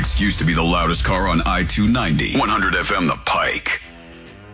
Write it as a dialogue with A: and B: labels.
A: excuse to be the loudest car on I-290. 100 FM The Pike.